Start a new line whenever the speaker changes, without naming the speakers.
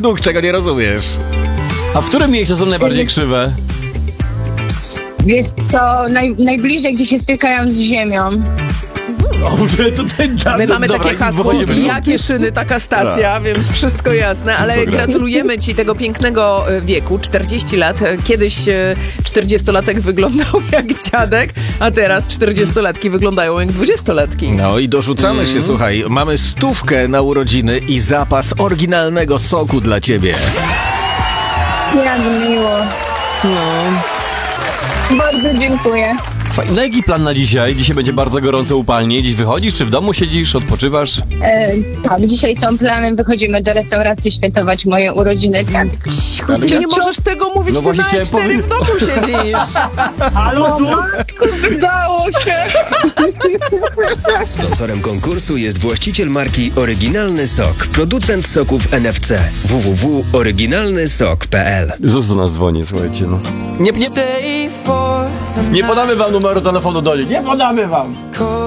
nóg, czego nie rozumiesz.
A w którym miejscu są najbardziej krzywe?
Wiesz co, najbliżej, gdzie się stykają z ziemią.
My mamy takie hasło,
wychodzimy stąd.
jakie szyny, taka stacja, więc wszystko jasne, ale gratulujemy ci tego pięknego wieku, 40 lat. Kiedyś 40-latek wyglądał jak dziadek, a teraz 40-latki wyglądają jak 20-latki.
No i dorzucamy się, słuchaj, mamy 100 na urodziny i zapas oryginalnego soku dla ciebie.
Jak miło. Bardzo dziękuję.
No jaki plan na dzisiaj? Dzisiaj będzie bardzo gorąco, upalnie. Dziś wychodzisz, czy w domu siedzisz, odpoczywasz?
Tak, dzisiaj są planem, wychodzimy do restauracji świętować moje urodziny. Tak.
Cicho, ty nie możesz tego mówić,
No
ty
właśnie
na
chciałem
E4
powiedzieć.
w domu siedzisz.
Udało się.
Sponsorem konkursu jest właściciel marki Oryginalny Sok, producent soków NFC. www.oryginalnysok.pl.
ZUS do nas dzwoni, słuchajcie, no. Nie podamy wam numeru telefonu do niej, nie podamy wam!